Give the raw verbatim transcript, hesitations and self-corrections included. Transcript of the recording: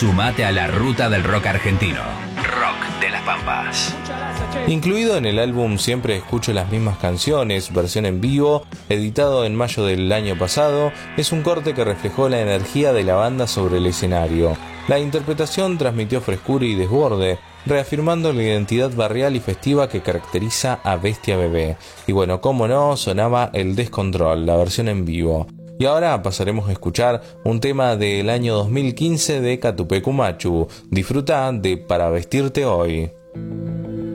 Sumate a la ruta del rock argentino. Rock de las Pampas. Incluido en el álbum Siempre escucho las mismas canciones, versión en vivo, editado en mayo del año pasado, es un corte que reflejó la energía de la banda sobre el escenario. La interpretación transmitió frescura y desborde, reafirmando la identidad barrial y festiva que caracteriza a Bestia Bebé. Y bueno, cómo no, sonaba El Descontrol, la versión en vivo. Y ahora pasaremos a escuchar un tema del año dos mil quince de Catupecu Machu. Disfruta de Para Vestirte Hoy.